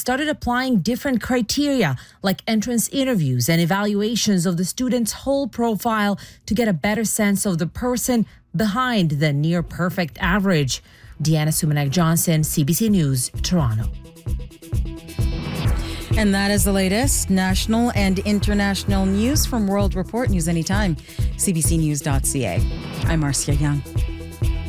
started applying different criteria like entrance interviews and evaluations of the student's whole profile to get a better sense of the person behind the near perfect average. Deanna Sumanek-Johnson, CBC News, Toronto. And that is the latest national and international news from World Report. News anytime, cbcnews.ca. I'm Marcia Young.